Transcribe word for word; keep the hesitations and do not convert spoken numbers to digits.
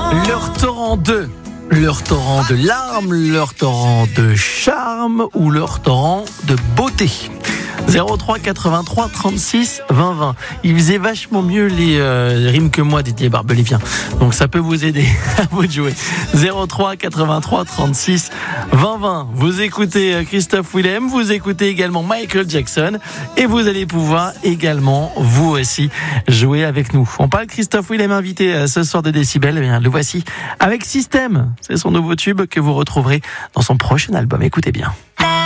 Leur torrent de, leur torrent de larmes, leur torrent de charme ou leur torrent de beauté. zéro trois quatre-vingt-trois trente-six vingt vingt. Il faisait vachement mieux les euh, rimes que moi, Didier Barbelivien. Donc ça peut vous aider à vous de jouer. zéro trois quatre-vingt-trois trente-six vingt vingt. Vous écoutez Christophe Willem, vous écoutez également Michael Jackson et vous allez pouvoir également, vous aussi, jouer avec nous. On parle Christophe Willem invité ce soir de Décibel. Eh bien, le voici avec Système. C'est son nouveau tube que vous retrouverez dans son prochain album. Écoutez bien.